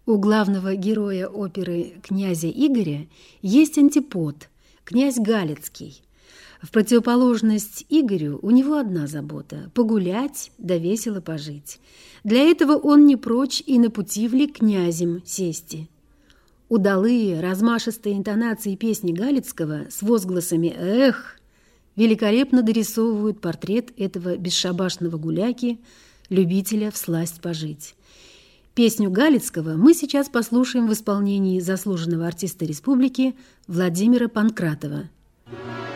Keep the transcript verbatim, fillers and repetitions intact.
У главного героя оперы «Князя Игоря» есть антипод – князь Галицкий. В противоположность Игорю у него одна забота – погулять да весело пожить. Для этого он не прочь и на путивле князем сести. Удалые, размашистые интонации песни Галицкого с возгласами «эх» великолепно дорисовывают портрет этого бесшабашного гуляки, любителя всласть пожить. Песню Галицкого мы сейчас послушаем в исполнении заслуженного артиста республики Владимира Панкратова.